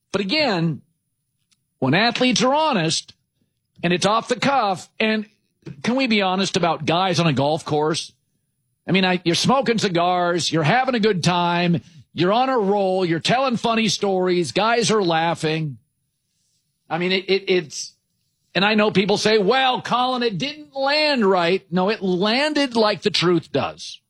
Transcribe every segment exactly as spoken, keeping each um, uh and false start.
But again, when athletes are honest and it's off the cuff, and can we be honest about guys on a golf course? I mean, I, you're smoking cigars, you're having a good time, you're on a roll, you're telling funny stories, guys are laughing. I mean, it, it, it's, and I know people say, well, Colin, it didn't land right. No, it landed like the truth does.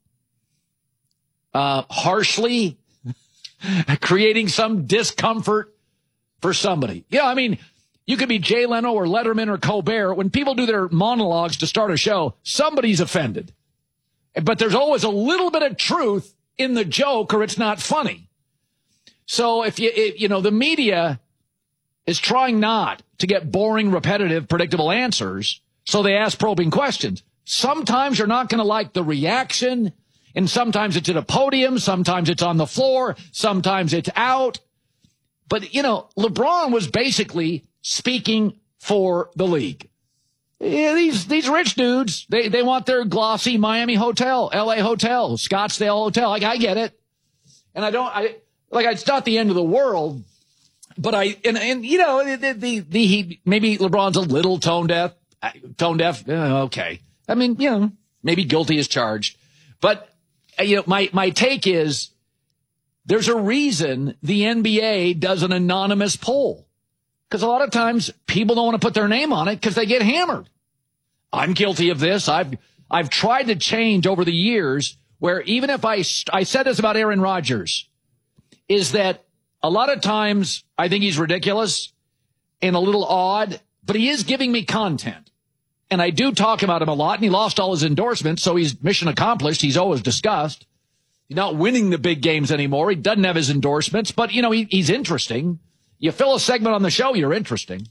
Uh, harshly, creating some discomfort for somebody. Yeah, I mean, you could be Jay Leno or Letterman or Colbert. When people do their monologues to start a show, somebody's offended. But there's always a little bit of truth in the joke or it's not funny. So if you, if, you know, the media is trying not to get boring, repetitive, predictable answers, so they ask probing questions. Sometimes you're not going to like the reaction, and sometimes it's at a podium, sometimes it's on the floor, sometimes it's out. But, you know, LeBron was basically speaking for the league. Yeah, these these rich dudes, they, they want their glossy Miami hotel, L A hotel, Scottsdale hotel. Like, I get it. And I don't, I like, it's not the end of the world. But I, and, and you know, the, the, the, he, maybe LeBron's a little tone deaf, tone deaf. Uh, okay. I mean, you know, maybe guilty as charged. But, you know, my, my take is there's a reason the N B A does an anonymous poll. Because a lot of times people don't want to put their name on it because they get hammered. I'm guilty of this. I've, I've tried to change over the years where even if I, I said this about Aaron Rodgers, is that a lot of times I think he's ridiculous and a little odd, but he is giving me content. And I do talk about him a lot, and he lost all his endorsements, so he's mission accomplished. He's always discussed. He's not winning the big games anymore. He doesn't have his endorsements, but, you know, he, he's interesting. You fill a segment on the show, you're interesting.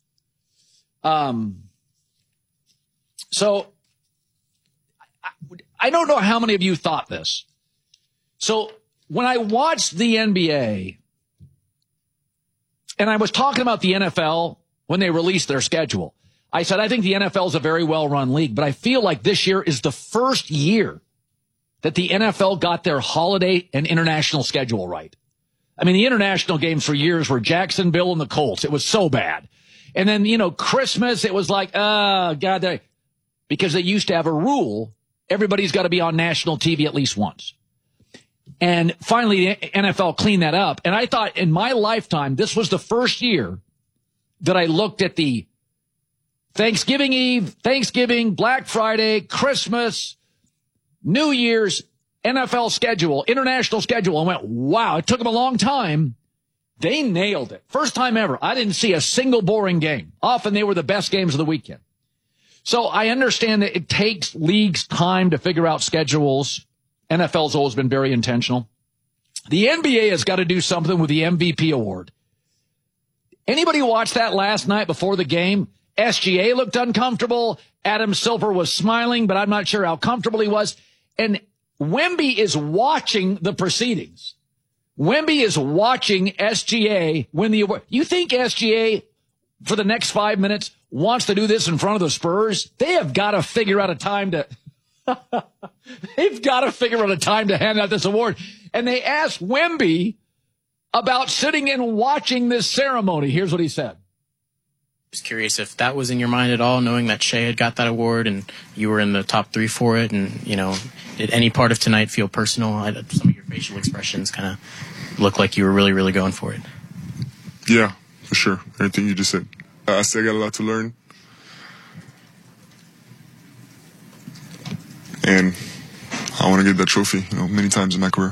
Um. So I, I don't know how many of you thought this. So when I watched the N B A, and I was talking about the N F L when they released their schedule, I said, I think the N F L is a very well-run league, but I feel like this year is the first year that the N F L got their holiday and international schedule right. I mean, the international games for years were Jacksonville and the Colts. It was so bad. And then, you know, Christmas, it was like, oh, God, they, because they used to have a rule, everybody's got to be on national T V at least once. And finally, the N F L cleaned that up. And I thought in my lifetime, this was the first year that I looked at the Thanksgiving Eve, Thanksgiving, Black Friday, Christmas, New Year's, N F L schedule, international schedule, and went, wow, it took them a long time. They nailed it. First time ever. I didn't see a single boring game. Often they were the best games of the weekend. So I understand that it takes leagues time to figure out schedules. N F L's always been very intentional. The N B A has got to do something with the M V P award. Anybody watch that last night before the game? S G A looked uncomfortable. Adam Silver was smiling, but I'm not sure how comfortable he was. And Wemby is watching the proceedings. Wemby is watching S G A win the award. You think S G A, for the next five minutes, wants to do this in front of the Spurs? They have got to figure out a time to... They've got to figure out a time to hand out this award. And they asked Wemby about sitting and watching this ceremony. Here's what he said. Just curious if that was in your mind at all, knowing that Shea had got that award and you were in the top three for it. And, you know, did any part of tonight feel personal? I, some of your facial expressions kind of look like you were really, really going for it. Yeah, for sure. Everything you just said. I still got a lot to learn. And I want to get that trophy, you know, many times in my career.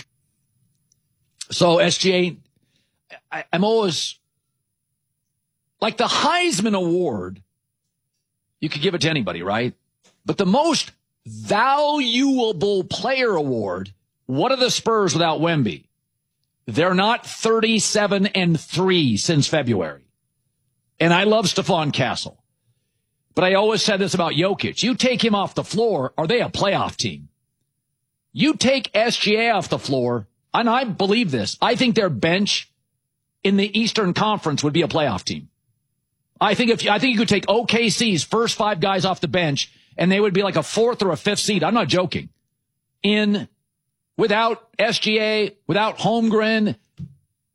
So, S G A, I, I'm always... Like the Heisman Award, you could give it to anybody, right? But the most valuable player award, what are the Spurs without Wemby? They're not thirty-seven and three since February. And I love Stephon Castle. But I always said this about Jokic. You take him off the floor, are they a playoff team? You take S G A off the floor, and I believe this, I think their bench in the Eastern Conference would be a playoff team. I think if you, I think you could take O K C's first five guys off the bench and they would be like a fourth or a fifth seed. I'm not joking. In without S G A, without Holmgren,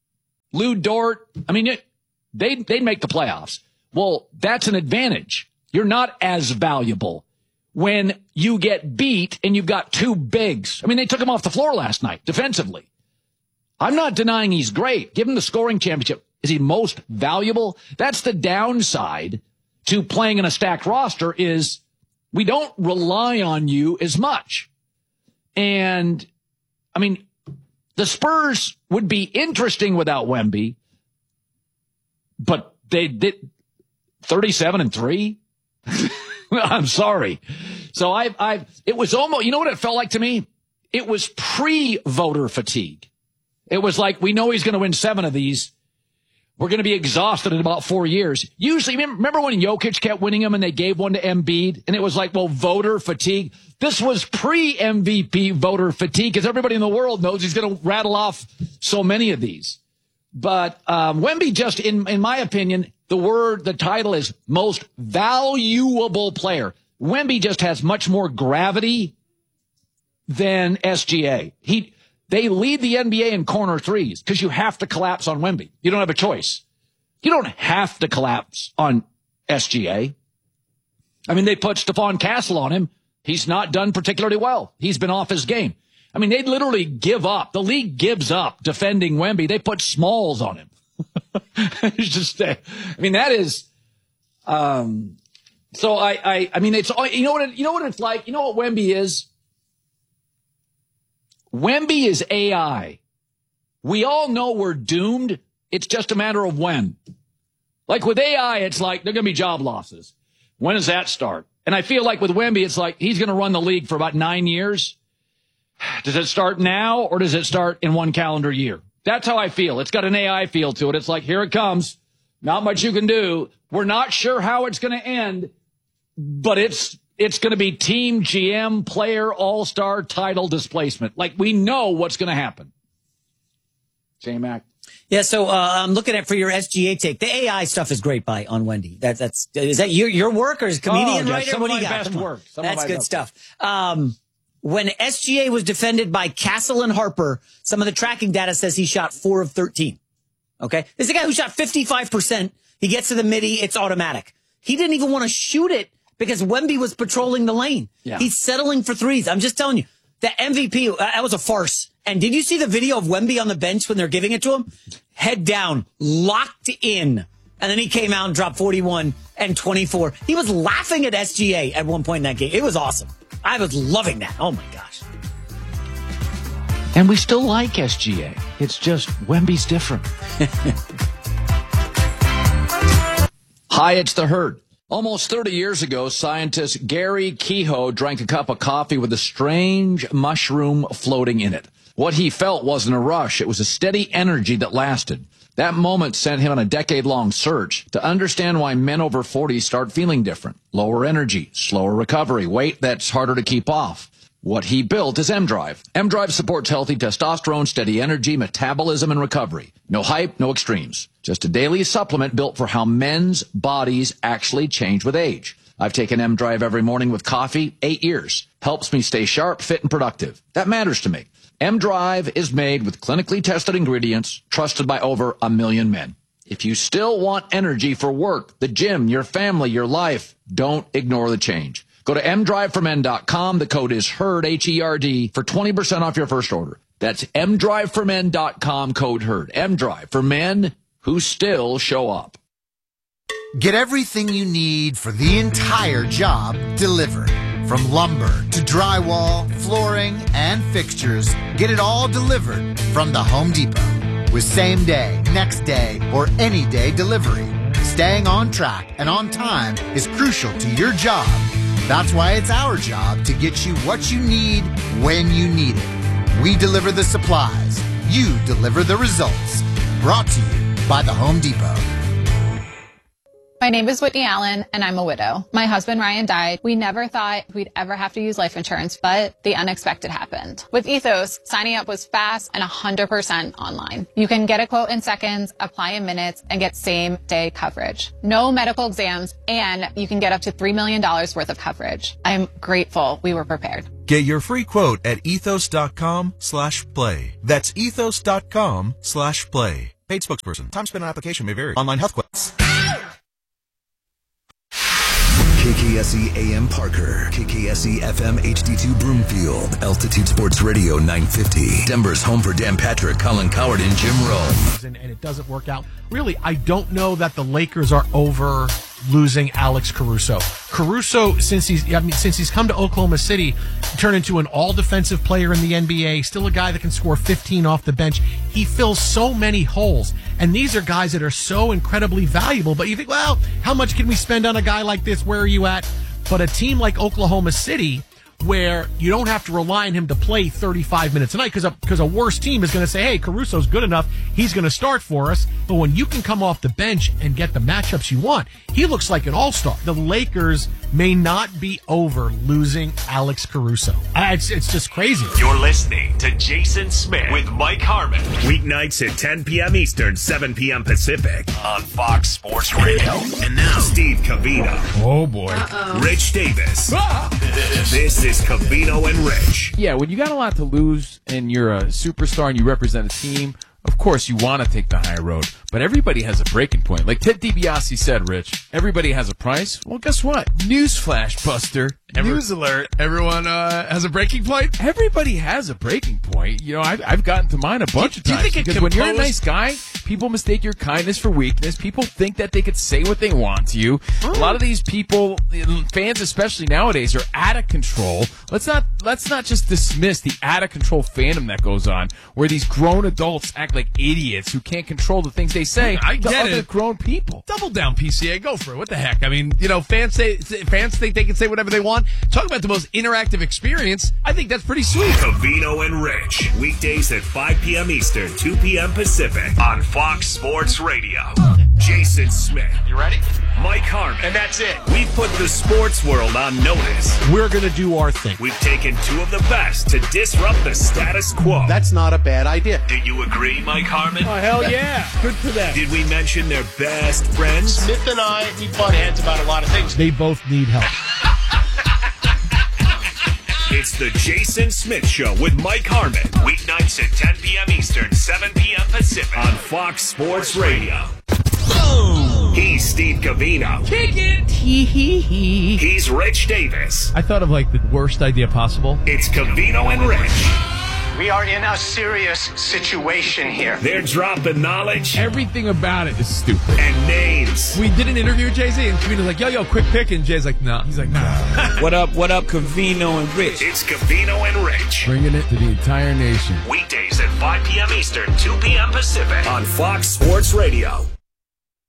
Lou Dort, I mean, it, they'd, they'd make the playoffs. Well, that's an advantage. You're not as valuable when you get beat and you've got two bigs. I mean, they took him off the floor last night defensively. I'm not denying he's great. Give him the scoring championship. Is he most valuable? That's the downside to playing in a stacked roster is we don't rely on you as much. And, I mean, the Spurs would be interesting without Wemby, but they did thirty-seven and three. I'm sorry. So I, I, it was almost, you know what it felt like to me? It was pre-voter fatigue. It was like, we know he's going to win seven of these. We're going to be exhausted in about four years. Usually, remember when Jokic kept winning them and they gave one to Embiid? And it was like, well, voter fatigue. This was pre-M V P voter fatigue because everybody in the world knows he's going to rattle off so many of these. But um, Wemby just, in, in my opinion, the word, the title is most valuable player. Wemby just has much more gravity than S G A. He... They lead the N B A in corner threes because you have to collapse on Wemby. You don't have a choice. You don't have to collapse on S G A. I mean, they put Stephon Castle on him. He's not done particularly well. He's been off his game. I mean, they literally give up. The league gives up defending Wemby. They put Smalls on him. It's just, I mean, that is, um, so I, I, I mean, it's, you know what, it, you know what it's like? You know what Wemby is? Wemby is A I. We all know we're doomed. It's just a matter of when. Like with A I, it's like there are going to be job losses. When does that start? And I feel like with Wemby, it's like he's going to run the league for about nine years. Does it start now or does it start in one calendar year? That's how I feel. It's got an A I feel to it. It's like, here it comes. Not much you can do. We're not sure how it's going to end, but it's It's going to be team, G M, player, all-star, title displacement. Like, we know what's going to happen. J-Mac. Yeah, so uh, I'm looking at for your S G A take. The A I stuff is great by on Wendy. That, that's is that your your work or is comedian oh, writer? Some what of do you my got? best work. Some That's of my good best stuff. Um, when S G A was defended by Castle and Harper, some of the tracking data says he shot four of thirteen. Okay, this is a guy who shot fifty-five percent. He gets to the midi, it's automatic. He didn't even want to shoot it because Wemby was patrolling the lane. Yeah. He's settling for threes. I'm just telling you, the M V P, uh, that was a farce. And did you see the video of Wemby on the bench when they're giving it to him? Head down, locked in. And then he came out and dropped forty-one and twenty-four. He was laughing at S G A at one point in that game. It was awesome. I was loving that. Oh, my gosh. And we still like S G A. It's just Wemby's different. Hi, it's The Herd. Almost thirty years ago, scientist Gary Kehoe drank a cup of coffee with a strange mushroom floating in it. What he felt wasn't a rush. It was a steady energy that lasted. That moment sent him on a decade-long search to understand why men over forty start feeling different. Lower energy, slower recovery, weight that's harder to keep off. What he built is M-Drive. M-Drive supports healthy testosterone, steady energy, metabolism, and recovery. No hype, no extremes. Just a daily supplement built for how men's bodies actually change with age. I've taken M-Drive every morning with coffee, eight years. Helps me stay sharp, fit, and productive. That matters to me. M-Drive is made with clinically tested ingredients, trusted by over a million men. If you still want energy for work, the gym, your family, your life, don't ignore the change. Go to m drive for men dot com. The code is HERD, H E R D, for twenty percent off your first order. That's m drive for men dot com, code HERD. M-Drive for men who still show up. Get everything you need for the entire job delivered. From lumber to drywall, flooring, and fixtures, get it all delivered from the Home Depot. With same day, next day, or any day delivery, staying on track and on time is crucial to your job. That's why it's our job to get you what you need when you need it. We deliver the supplies. You deliver the results. Brought to you by the Home Depot. My name is Whitney Allen, and I'm a widow. My husband, Ryan, died. We never thought we'd ever have to use life insurance, but the unexpected happened. With Ethos, signing up was fast and one hundred percent online. You can get a quote in seconds, apply in minutes, and get same-day coverage. No medical exams, and you can get up to three million dollars worth of coverage. I'm grateful we were prepared. Get your free quote at ethos dot com slash play. That's ethos dot com slash play. Paid spokesperson. Time spent on application may vary. Online health quests. K K S E A M Parker, K K S E F M H D two Broomfield, Altitude Sports Radio nine fifty, Denver's home for Dan Patrick, Colin Coward, and Jim Rome. And, and it doesn't work out. Really, I don't know that the Lakers are over losing Alex Caruso. Caruso, since he's I mean, since he's come to Oklahoma City, turned into an all-defensive player in the N B A, still a guy that can score fifteen off the bench. He fills so many holes, and these are guys that are so incredibly valuable. But you think, well, how much can we spend on a guy like this? Where are you at? But a team like Oklahoma City, where you don't have to rely on him to play thirty-five minutes a night, because a, because a worse team is going to say, hey, Caruso's good enough, he's going to start for us. But when you can come off the bench and get the matchups you want, he looks like an all-star. The Lakers may not be over losing Alex Caruso. Uh, it's, it's just crazy. You're listening to Jason Smith with Mike Harmon. Weeknights at ten p.m. Eastern, seven p.m. Pacific on Fox Sports Radio. And now, Steve Covino. Oh, boy. Uh-oh. Rich Davis. Ah! This is Covino and Rich. Yeah, when you got a lot to lose and you're a superstar and you represent a team, of course you want to take the high road. But everybody has a breaking point. Like Ted DiBiase said, Rich, everybody has a price. Well, guess what? Newsflash, Buster. Every, News alert. Everyone uh, has a breaking point? Everybody has a breaking point. You know, I've, I've gotten to mine a bunch do, of times. Do you think because it when composed- you're a nice guy, people mistake your kindness for weakness. People think that they could say what they want to you. Oh. A lot of these people, fans especially nowadays, are out of control. Let's not let's not just dismiss the out of control fandom that goes on, where these grown adults act like idiots who can't control the things they say I to get other it. grown people. Double down, P C A. Go for it. What the heck? I mean, you know, fans say fans think they can say whatever they want. Talk about the most interactive experience. I think that's pretty sweet. Covino and Rich. Weekdays at five p.m. Eastern, two p.m. Pacific on Fox Sports Radio. Jason Smith. You ready? Mike Harmon. And that's it. We put the sports world on notice. We're going to do our thing. We've taken two of the best to disrupt the status quo. That's not a bad idea. Do you agree, Mike Harmon? Oh, hell yeah. Good for them. Did we mention their best friends? Smith and I, we butt heads about a lot of things. They both need help. It's the Jason Smith Show with Mike Harmon. Weeknights at ten p.m. Eastern, seven p.m. Pacific on Fox Sports Radio. Boom! He's Steve Covino. Kick it! Hee hee hee. He's Rich Davis. I thought of like the worst idea possible. It's Covino and Rich. We are in a serious situation here. They're dropping knowledge. Everything about it is stupid. And names. We did an interview with Jay-Z, and Covino's like, yo, yo, quick pick, and Jay's like, nah. He's like, nah. What up, what up, Covino and Rich? It's Covino and Rich. Bringing it to the entire nation. Weekdays at five p.m. Eastern, two p.m. Pacific on Fox Sports Radio.